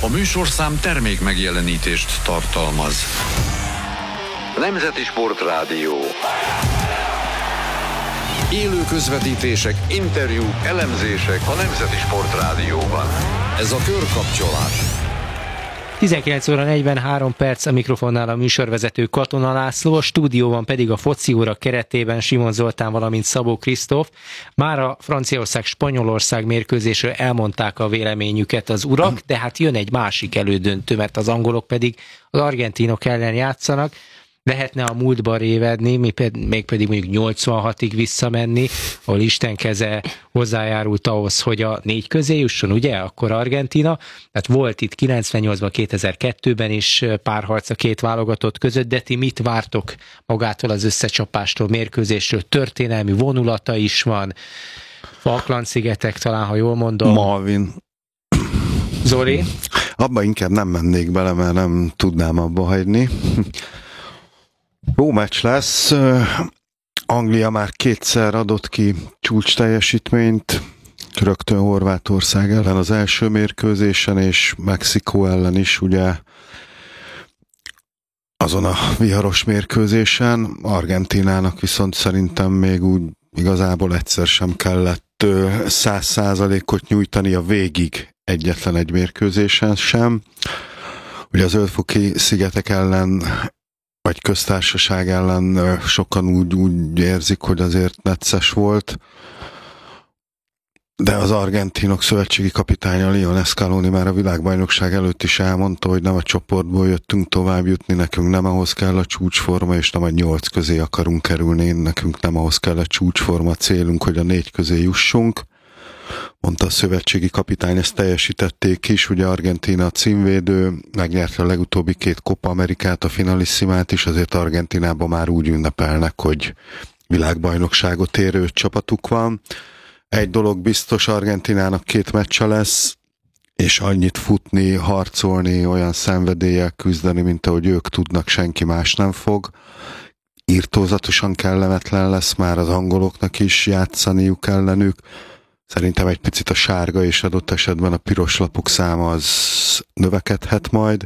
A műsorszám termék megjelenítést tartalmaz. Nemzeti Sportrádió. Élő közvetítések, interjúk, elemzések a Nemzeti Sportrádióban. Ez a Körkapcsolás. 19 óra 43 perc, a mikrofonnál a műsorvezető Katona László, a stúdióban pedig a foci óra keretében Simon Zoltán, valamint Szabó Krisztóf. Már a Franciaország-Spanyolország mérkőzésről elmondták a véleményüket az urak, de hát jön egy másik elődöntő, mert az angolok pedig az argentinok ellen játszanak. Lehetne a múltba révedni, mégpedig mondjuk 86-ig visszamenni, ahol Isten keze hozzájárult ahhoz, hogy a 4 közé jusson, ugye? Akkor Argentina. Tehát volt itt 98-ban, 2002-ben is párharc a két válogatott között, de ti mit vártok magától az összecsapástól, mérkőzésről? Történelmi vonulata is van. Falkland-szigetek talán, ha jól mondom. Malvin. Zoli? Abba inkább nem mennék bele, mert nem tudnám abba hagyni. Jó meccs lesz. Anglia már 2-szer adott ki csúcs teljesítményt, rögtön Horvátország ellen az első mérkőzésen, és Mexikó ellen is, ugye azon a viharos mérkőzésen. Argentinának viszont szerintem még úgy igazából egyszer sem kellett 100%-ot nyújtani a végig egyetlen egy mérkőzésen sem. Ugye az Öld-foki szigetek ellen vagy köztársaság ellen sokan úgy érzik, hogy azért necces volt. De az argentinok szövetségi kapitánya Lionel Scaloni már a világbajnokság előtt is elmondta, hogy nem a csoportból jöttünk tovább jutni, nekünk nem ahhoz kell a csúcsforma, és nem a 8 közé akarunk kerülni, nekünk nem ahhoz kell a csúcsforma, célunk, hogy a 4 közé jussunk. Mondta a szövetségi kapitány, ezt teljesítették is, ugye Argentína a címvédő, megnyerte a legutóbbi 2 Copa Amerikát, a finalissimát is, azért Argentinában már úgy ünnepelnek, hogy világbajnokságot érő 5 csapatuk van. Egy dolog biztos, Argentinának 2 meccse lesz, és annyit futni, harcolni, olyan szenvedéllyel küzdeni, mint ahogy ők tudnak, senki más nem fog. Irtózatosan kellemetlen lesz már az angoloknak is játszaniuk ellenük. Szerintem egy picit a sárga és adott esetben a piros lapok száma az növekedhet majd.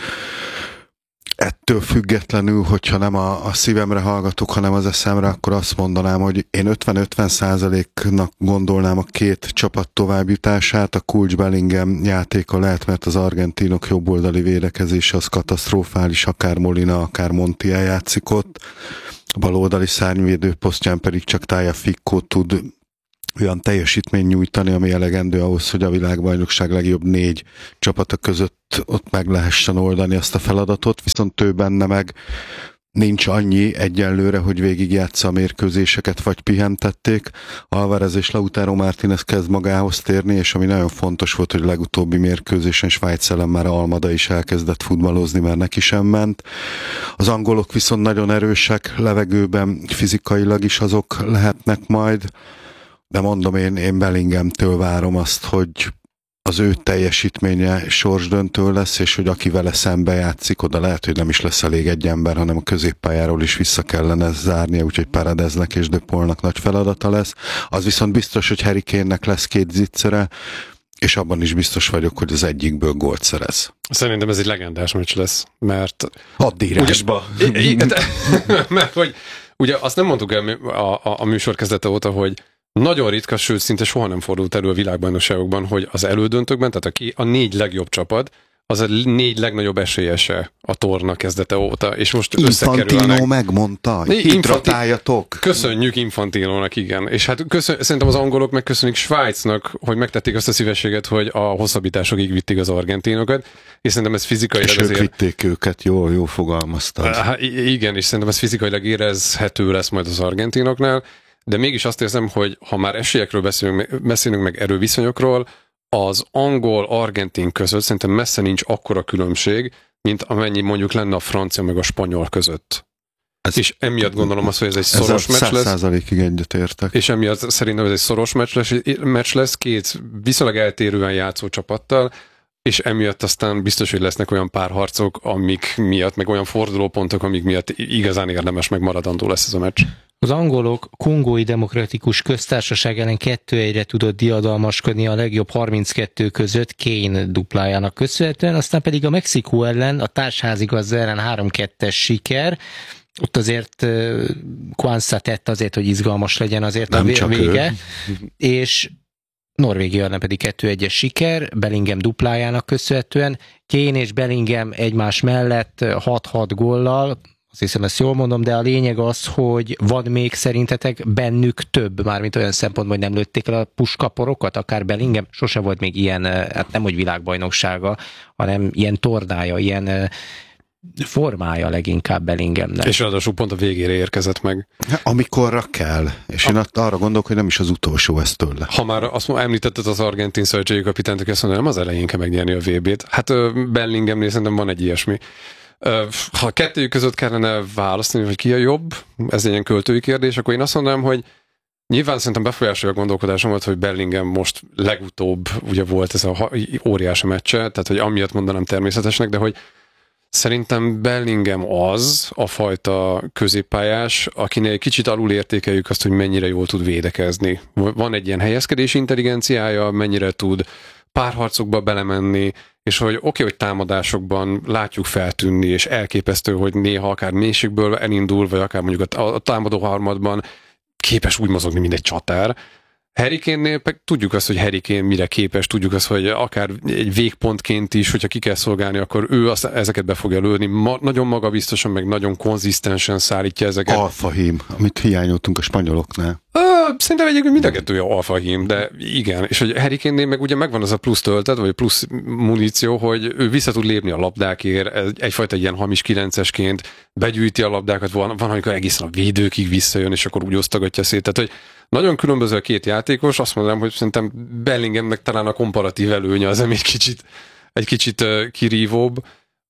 Ettől függetlenül, hogyha nem a szívemre hallgatok, hanem az eszemre, akkor azt mondanám, hogy én 50-50%-nak gondolnám a 2 csapat továbbjutását. A Kulcs Bellingham játéka lehet, mert az argentinok jobboldali védekezése az katasztrofális, akár Molina, akár Monti eljátszik ott. A baloldali szárnyvédő posztján pedig csak Tagliafico tud olyan teljesítmény nyújtani, ami elegendő ahhoz, hogy a világbajnokság legjobb 4 csapata között ott meg lehessen oldani azt a feladatot, viszont ő benne meg nincs annyi egyenlőre, hogy végigjátsza a mérkőzéseket, vagy pihentették. Alvarez és Lautaro Martínez kezd magához térni, és ami nagyon fontos volt, hogy a legutóbbi mérkőzésen Svájc ellen már Almada is elkezdett futballozni, mert neki sem ment. Az angolok viszont nagyon erősek, levegőben fizikailag is azok lehetnek majd, de mondom, én Bellinghamtől várom azt, hogy az ő teljesítménye sorsdöntő lesz, és hogy aki vele szembe játszik, oda lehet, hogy nem is lesz elég egy ember, hanem a középpályáról is vissza kellene zárnia, úgyhogy Paradesnek és De Paulnak nagy feladata lesz. Az viszont biztos, hogy Harry Kane-nek lesz 2 zicsere, és abban is biztos vagyok, hogy az egyikből gólt szerez. Szerintem ez egy legendás meccs lesz, mert... Addírásba. Mert hogy ugye azt nem mondtuk el a műsor kezdete óta, hogy nagyon ritka, sőt szinte soha nem fordult elő a világbajnokságokban, hogy az elődöntőkben, tehát a 4 legjobb csapat, az a 4 legnagyobb esélyese a torna kezdete óta, és most összekerülnek. Infantino megmondta, hidratáljatok. Köszönjük Infantinónak, igen. És hát szerintem az angolok megköszönik Svájcnak, hogy megtették azt a szívességet, hogy a hosszabbításokig vitték az argentinokat, és szerintem ez fizikailag és ők vitték őket, jól fogalmaztad. Igen, és szerintem ez fizikailag érezhető lesz majd az argentinoknál, de mégis azt érzem, hogy ha már esélyekről beszélünk meg erőviszonyokról, az angol-argentin között szerintem messze nincs akkora különbség, mint amennyi mondjuk lenne a francia meg a spanyol között. És emiatt gondolom azt, hogy ez egy szoros meccs lesz. 100%-ig egyetértek. És emiatt szerintem ez egy szoros meccs lesz 2 viszonylag eltérően játszó csapattal, és emiatt aztán biztos, hogy lesznek olyan párharcok, amik miatt, meg olyan fordulópontok, amik miatt igazán érdemes, meg maradandó lesz ez a meccs. Az angolok Kongói Demokratikus Köztársaság ellen 2-1-re tudott diadalmaskodni a legjobb 32 között Kane duplájának köszönhetően, aztán pedig a Mexikó ellen, a társházigazda ellen 3-2-es siker. Ott azért Kwanza tett azért, hogy izgalmas legyen azért nem a vége. És Norvégia ellen pedig 2-1-es siker, Bellingham duplájának köszönhetően. Kane és Bellingham egymás mellett 6-6 góllal, azt hiszem, ezt jól mondom, de a lényeg az, hogy van még szerintetek bennük több, mármint olyan szempontból, hogy nem lőtték el a puskaporokat, akár Bellingham, sose volt még ilyen, hát nem hogy világbajnoksága, hanem ilyen tornája, ilyen formája leginkább Bellinghamnek. És ráadásul pont a végére érkezett meg. Amikorra kell. És én arra gondolok, hogy nem is az utolsó ez tőle. Ha már azt említetted az argentin szövetségi kapitányt, aki azt mondja, nem az elején kell megnyerni a VB-t. Hát Bellinghamnél szerintem van egy ilyesmi. Ha kettőjük között kellene választani, hogy ki a jobb, ez egy ilyen költői kérdés, akkor én azt mondanám, hogy nyilván szerintem befolyásolja a gondolkodásomat, hogy Bellingham most legutóbb ugye volt ez a óriási meccse, tehát hogy amiatt mondanám természetesnek, de hogy szerintem Bellingham az a fajta középpályás, akinél kicsit alul értékeljük azt, hogy mennyire jól tud védekezni. Van egy ilyen helyezkedési intelligenciája, mennyire tud párharcokba belemenni, és hogy oké, hogy támadásokban látjuk feltűnni, és elképesztő, hogy néha akár mélységből elindul, vagy akár mondjuk a támadó harmadban képes úgy mozogni, mint egy csatár. Harry Kane-nél tudjuk azt, hogy Harry Kane mire képes, tudjuk azt, hogy akár egy végpontként is, hogyha ki kell szolgálni, akkor ő ezeket be fogja lőni. Nagyon magabiztosan, meg nagyon konzisztensen szállítja ezeket. Alfahím, amit hiányoltunk a spanyoloknál. Szerintem egyébként mind a kettője alfahím, de igen. És hogy Harry Kane-nél meg ugye megvan az a plusz töltet, vagy plusz muníció, hogy ő vissza tud lépni a labdákért, egyfajta ilyen hamis 9-esként begyűjti a labdákat, van amikor egészen a védőkig visszajön, és akkor úgy osztogatja szét. Tehát, hogy nagyon különböző a két játékos, azt mondanám, hogy szerintem Bellinghamnek talán a komparatív előnye az, ami egy kicsit kirívóbb,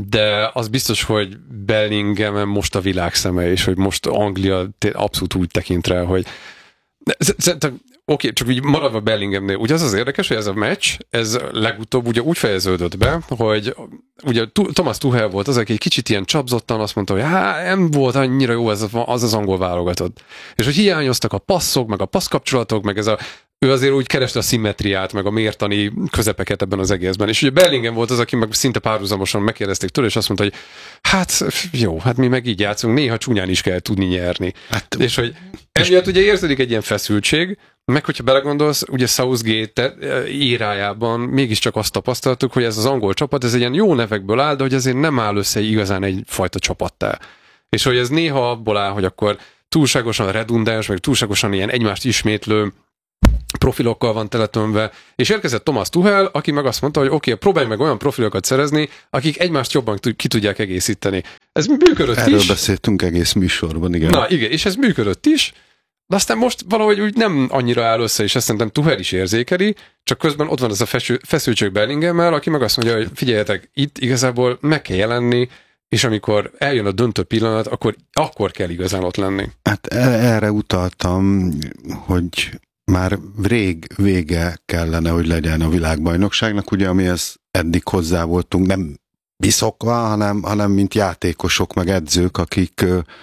de az biztos, hogy Bellingham most a világ szeme, és hogy most Anglia abszolút úgy tekint rá, hogy szerintem oké, csak úgy maradva Bellinghamnél. Ugye az érdekes, hogy ez a meccs, ez legutóbb ugye úgy fejeződött be, hogy ugye Thomas Tuchel volt az, aki egy kicsit ilyen csapzottan azt mondta, hogy nem volt annyira jó az angol válogatott. És hogy hiányoztak a passzok, meg a passzkapcsolatok, meg ő azért úgy kereste a szimmetriát, meg a mértani közepeket ebben az egészben. És ugye Bellingham volt az, aki meg szinte párhuzamosan megkérdezték tőle, és azt mondta, hogy hát jó, hát mi meg így játszunk, néha csúnyán is kell tudni nyerni. Hát, és hogy emiatt ugye érződik egy ilyen feszültség, meg hogyha belegondolsz, ugye Southgate érájában mégiscsak azt tapasztaltuk, hogy ez az angol csapat, ez egy ilyen jó nevekből áll, de hogy azért nem áll össze igazán egyfajta csapattá. És hogy ez néha abból áll, hogy akkor túlságosan redundáns, meg túlságosan ilyen egymást ismétlő profilokkal van teletömve, és érkezett Thomas Tuchel, aki meg azt mondta, hogy oké, próbálj meg olyan profilokat szerezni, akik egymást jobban ki tudják egészíteni. Ez működött Erről is. beszéltünk egész műsorban, igen. Na igen, és ez működött is, de aztán most valahogy úgy nem annyira áll össze, és ezt szerintem Tuchel is érzékeli, csak közben ott van ez a feszültség Bellingham-mel, aki meg azt mondja, hogy figyeljetek, itt igazából meg kell jelenni, és amikor eljön a döntő pillanat, akkor kell igazán ott lenni. Hát erre utaltam, hogy már rég vége kellene, hogy legyen a világbajnokságnak, ugye, amihez eddig hozzá voltunk, nem biszokva, hanem mint játékosok, meg edzők, akik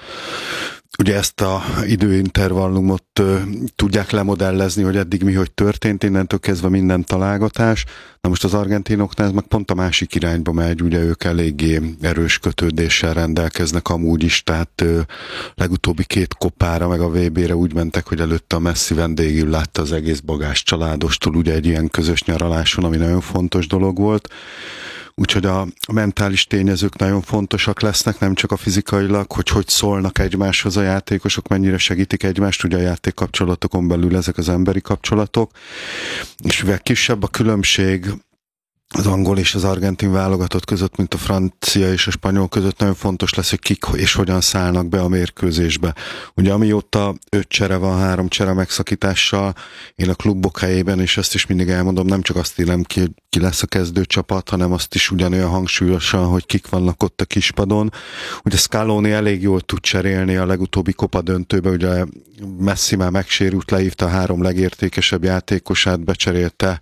ugye ezt a időintervallumot tudják lemodellezni, hogy eddig mi hogy történt, innentől kezdve minden találgatás. Na most az argentinoknál ez meg pont a másik irányba megy, ugye ők eléggé erős kötődéssel rendelkeznek amúgy is, tehát legutóbbi 2 kopára meg a VB-re úgy mentek, hogy előtte a Messi vendégül látta az egész bagás családostól, ugye egy ilyen közös nyaraláson, ami nagyon fontos dolog volt. Úgyhogy a mentális tényezők nagyon fontosak lesznek, nem csak a fizikailag, hogy szólnak egymáshoz a játékosok, mennyire segítik egymást, ugye a játékkapcsolatokon belül ezek az emberi kapcsolatok, és mivel kisebb a különbség az angol és az argentin válogatott között, mint a francia és a spanyol között, nagyon fontos lesz, hogy kik és hogyan szállnak be a mérkőzésbe. Ugye amióta 5 csere van, 3 csere megszakítással, én a klubok helyében, és ezt is mindig elmondom, nem csak azt élem ki lesz a kezdőcsapat, hanem azt is ugyanolyan hangsúlyosan, hogy kik vannak ott a kispadon. Ugye Scaloni elég jól tud cserélni a legutóbbi Copa döntőbe, ugye Messi már megsérült, lehívta a 3 legértékesebb játékosát, becserélte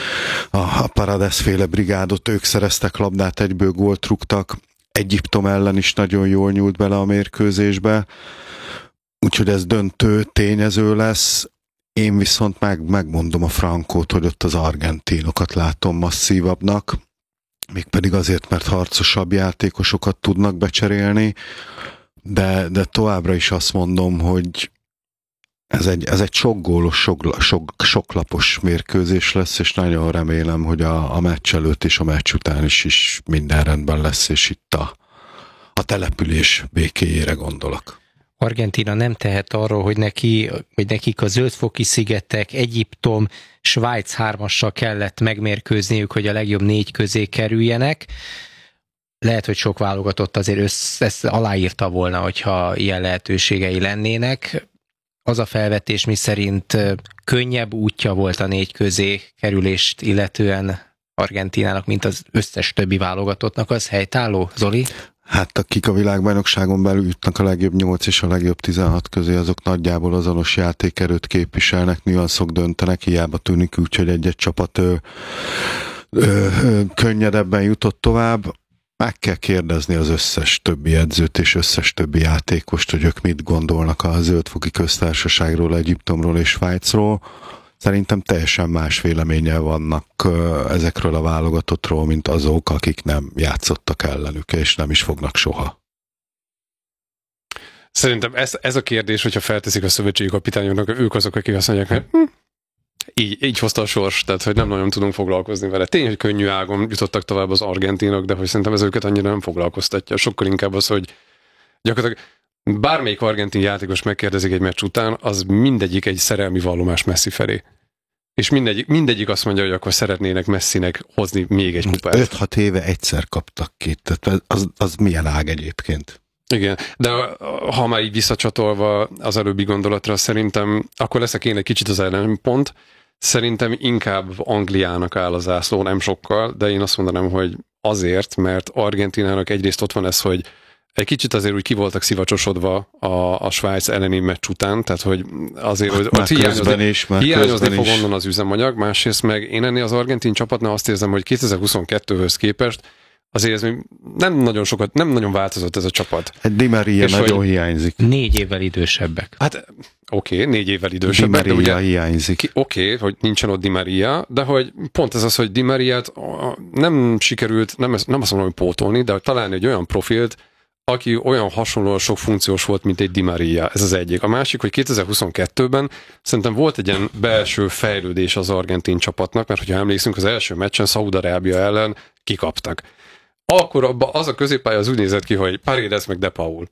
a Paredes-féle brigádot, ők szereztek labdát, egyből gólt rúgtak. Egyiptom ellen is nagyon jól nyúlt bele a mérkőzésbe. úgyhogy ez döntő tényező lesz. Én viszont megmondom a frankót, hogy ott az argentinokat látom masszívabbnak, mégpedig azért, mert harcosabb játékosokat tudnak becserélni, de továbbra is azt mondom, hogy ez egy sok gólos, soklapos mérkőzés lesz, és nagyon remélem, hogy a meccs előtt és a meccs után is minden rendben lesz, és itt a település békéjére gondolok. Argentína nem tehet arról, hogy nekik a Zöld-foki szigetek, Egyiptom, Svájc 3-assal kellett megmérkőzniük, hogy a legjobb 4 közé kerüljenek. Lehet, hogy sok válogatott azért ezt aláírta volna, hogyha ilyen lehetőségei lennének. Az a felvetés, miszerint könnyebb útja volt a 4 közé kerülést illetően Argentínának, mint az összes többi válogatottnak, az helytálló, Zoli? Hát akik a világbajnokságon belül jutnak a legjobb 8 és a legjobb 16 közé, azok nagyjából azonos játékerőt képviselnek, nüanszok döntenek, hiába tűnik úgy, hogy egy-egy csapat könnyedebben jutott tovább. Meg kell kérdezni az összes többi edzőt és összes többi játékost, hogy ők mit gondolnak a Zöld-foki köztársaságról, Egyiptomról és Svájcról. Szerintem teljesen más véleménnyel vannak ezekről a válogatottról, mint azok, akik nem játszottak ellenük, és nem is fognak soha. Szerintem ez a kérdés, hogyha felteszik a szövetségi kapitányoknak, ők azok, akik azt mondják, hogy így hozta a sors, tehát hogy nem nagyon tudunk foglalkozni vele. Tény, hogy könnyű ágon jutottak tovább az argentinok, de hogy szerintem ez őket annyira nem foglalkoztatja. Sokkal inkább az, hogy gyakorlatilag bármelyik argentin játékos megkérdezik egy meccs után, az mindegyik egy szerelmi vallomás Messi felé. És mindegyik azt mondja, hogy akkor szeretnének Messinek hozni még egy kupát. 5-6 éve egyszer kaptak ki, tehát az milyen ág egyébként? Igen, de ha már így visszacsatolva az előbbi gondolatra, szerintem akkor leszek én egy kicsit az ellenpont. Szerintem inkább Angliának áll a zászló, nem sokkal, de én azt mondanám, hogy azért, mert Argentinának egyrészt ott van ez, hogy egy kicsit azért úgy ki voltak szivacsosodva a Svájc elleni meccs után, tehát hogy azért ott hiányozni fog onnan az üzemanyag, másrészt meg én ennél az argentin csapatnál azt érzem, hogy 2022-höz képest azért ez nem nagyon változott ez a csapat. Di Maria nagyon hiányzik. 4 évvel idősebbek. Hát oké, 4 évvel idősebbek. Di Maria hiányzik. Oké, hogy nincsen ott Di Maria, de hogy pont ez az, hogy Di Mariát nem sikerült, nem azt mondom, hogy pótolni, de találni egy olyan profilt, aki olyan hasonlóan sok funkciós volt, mint egy Di Maria. Ez az egyik. A másik, hogy 2022-ben szerintem volt egy ilyen belső fejlődés az argentin csapatnak, mert hogyha emlékszünk, az első meccsen Szaúd-Arábia ellen kikaptak. Akkor abban az a középpálya az úgy nézett ki, hogy Paredes meg De Paul.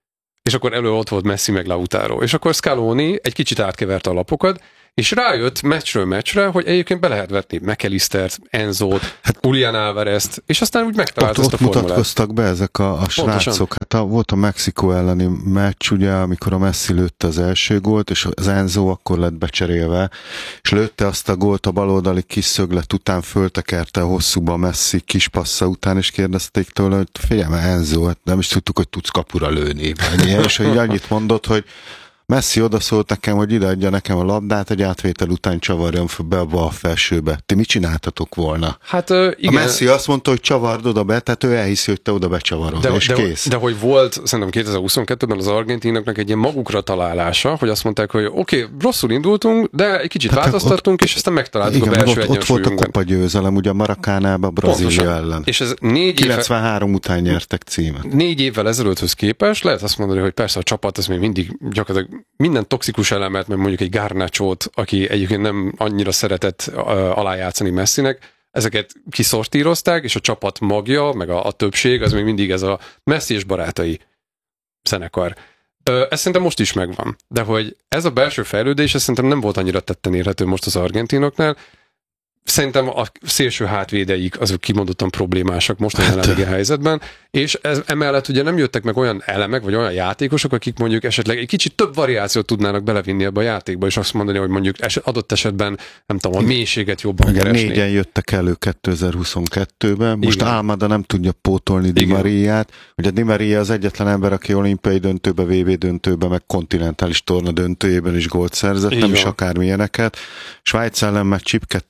És akkor elő ott volt Messi meg Lautaro. És akkor Scaloni egy kicsit átkeverte a lapokat, és rájött meccsről meccsre, hogy egyébként be lehet vetni McAllistert, Enzót, Julián Álvarezt, és aztán úgy megtalált ezt a formulát. Ott mutatkoztak be ezek a srácok. Hát volt a Mexikó elleni meccs, ugye, amikor a Messi lőtte az első gólt, és az Enzo akkor lett becserélve, és lőtte azt a gólt a baloldali kis szöglet után, föltekerte a hosszúba a Messi kis passza után, és kérdezték tőle, hogy figyelj, Enzo, hát nem is tudtuk, hogy tudsz kapura lőni. És így annyit mondott, hogy Messi odaszólt nekem, hogy ideadja nekem a labdát, egy átvétel után csavarjam be a bal felsőbe. Ti mit csináltatok volna? Hát igen. A Messi azt mondta, hogy csavard oda be, tehát ő elhiszi, hogy te oda becsavarod, és kész. De hogy volt, szerintem 2022-ben az argentinoknak egy ilyen magukra találása, hogy azt mondták, hogy oké, rosszul indultunk, de egy kicsit változtattunk, és aztán megtaláltuk a belső egyensúlyunkat. Ott volt a kupa győzelem, ugye Maracánában, Brazília ellen. És ez 93 után nyertek címet. 4 évvel ezelőtthöz képest lehet azt mondani, hogy persze a csapat az még mindig gyakorlatilag minden toxikus elemet, mert mondjuk egy Garnachót, aki egyébként nem annyira szeretett alájátszani Messinek, ezeket kiszortírozták, és a csapat magja, meg a többség, az még mindig ez a Messi és barátai zenekar. Ez szerintem most is megvan. De hogy ez a belső fejlődés, ez szerintem nem volt annyira tetten érhető most az argentinoknál. Szerintem a szélső hátvédeik azok kimondottan problémásak most a jelenlegi helyzetben, és emellett ugye nem jöttek meg olyan elemek, vagy olyan játékosok, akik mondjuk esetleg egy kicsit több variációt tudnának belevinni ebbe a játékba, és azt mondani, hogy mondjuk adott esetben, nem tudom, a mélységet jobban keresni. 4-en jöttek elő 2022-ben, most Almada nem tudja pótolni Di Mariát, ugye Di Maria az egyetlen ember, aki olimpiai döntőbe, VB döntőbe, meg kontinentális torna döntőjében is gólt szerzett, nem is akármilyeneket. Svájc ellen meg csipkedte magát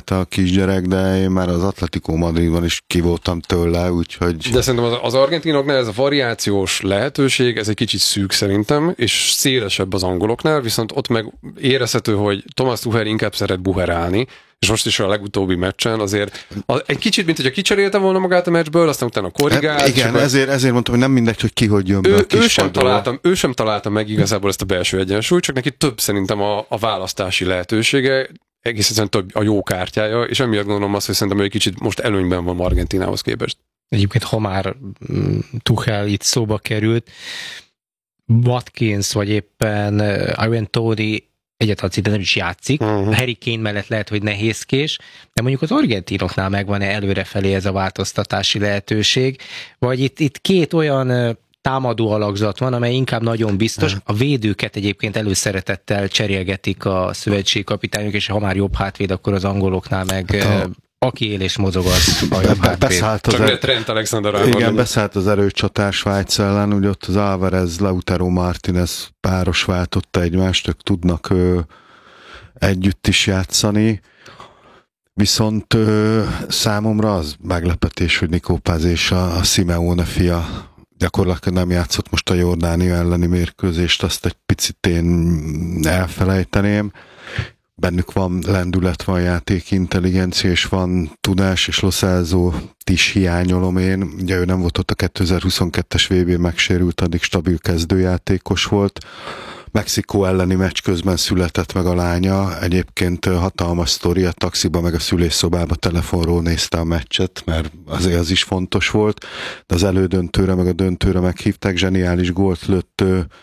a kisgyerek, de én már az Atletico Madridban is ki voltam tőle, úgyhogy... De szerintem az argentinoknál ez a variációs lehetőség, ez egy kicsit szűk szerintem, és szélesebb az angoloknál, viszont ott meg érezhető, hogy Thomas Tuchel inkább szeret buherálni, és most is a legutóbbi meccsen azért egy kicsit, mint hogyha kicserélte volna magát a meccsből, aztán utána korrigált. Igen, ezért mondtam, hogy nem mindegy, hogy ki hogy jön be a kispadról. Ő sem találta meg igazából ezt a belső egyensúlyt, csak neki több szerintem a választási lehetősége, egész egyszerűen több a jó kártyája, és emiatt gondolom azt, hogy szerintem ő egy kicsit most előnyben van Argentinához képest. Egyébként, ha már Tuchel itt szóba került, Watkins vagy éppen Ivan Toney egyáltalán szinte nem is játszik. Harry Kane mellett lehet, hogy nehézkés, de mondjuk az argentinoknál megvan-e előrefelé ez a változtatási lehetőség, vagy itt két olyan támadó alakzat van, amely inkább nagyon biztos. A védőket egyébként előszeretettel cserélgetik a szövetségkapitányok, és ha már jobb hátvéd, akkor az angoloknál meg aki él és mozog, az a jobb hátvéd. Csak Trent Alexander-Arnold. Igen, beszállt az erőcsatás Svájc ellen, ugye ott az Alvarez, Lautaro Martinez páros váltotta egymást, ők tudnak együtt is játszani. Viszont számomra az meglepetés, hogy Nico Paz és a Simeone fia gyakorlatilag nem játszott most a Jordánia elleni mérkőzést, azt egy picit én elfelejteném. Bennük van lendület, van játékintelligencia, és van tudás, és Lo Celso-t is hiányolom én. Ugye ő nem volt ott a 2022-es VB, megsérült, addig stabil kezdőjátékos volt. Mexikó elleni meccs közben született meg a lánya. Egyébként hatalmas sztori, a taxiba meg a szülésszobába telefonról nézte a meccset, mert azért az is fontos volt. De az elődöntőre meg a döntőre meghívták, zseniális gólt lőtt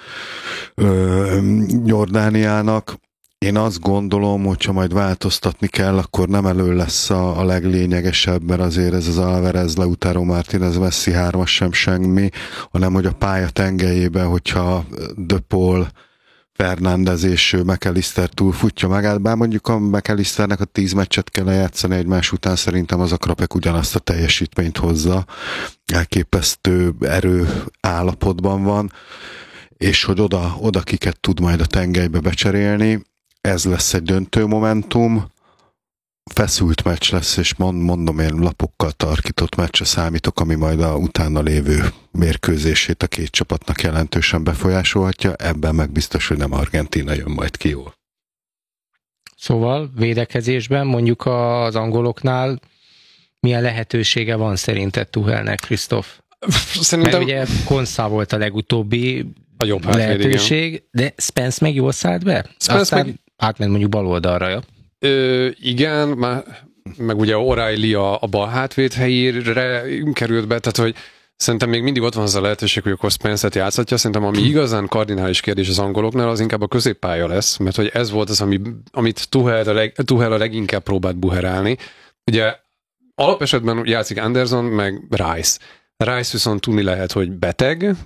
Jordániának. Én azt gondolom, hogyha majd változtatni kell, akkor nem elő lesz a leglényegesebb, mert azért ez az Alvarez, Lautaro Martinez, Messi 3-as sem semmi, hanem hogy a pálya tengelyében, hogyha De Paul, Fernández és McAllister túlfutja magát, bár mondjuk a McAllisternek a 10 meccset kell lejátszani egymás után, szerintem az a Krapek ugyanazt a teljesítményt hozza, elképesztő erő állapotban van, és hogy oda kiket tud majd a tengelybe becserélni. Ez lesz egy döntő momentum, feszült meccs lesz, és mondom, én lapokkal tarkított meccsre számítok, ami majd a utána lévő mérkőzését a két csapatnak jelentősen befolyásolhatja, ebben meg biztos, hogy nem Argentína jön majd ki jól. Szóval védekezésben mondjuk az angoloknál milyen lehetősége van szerinted Tuchelnek, Krisztóf? Szerintem... Mert ugye Konszá volt a legutóbbi a jobb lehetőség, igen. De Spence meg jól szállt be? Aztán átment mondjuk bal oldalra, ja? Igen, meg ugye O'Reilly a bal hátvéd helyére került be, tehát hogy szerintem még mindig ott van az a lehetőség, hogy akkor Spence-et játszhatja. Szerintem ami igazán kardinális kérdés az angoloknál, az inkább a középpálya lesz, mert hogy ez volt az, amit Tuchel a leginkább próbált buherálni. Ugye alapesetben játszik Anderson, meg Rice. Rice viszont tudni lehet, hogy beteg,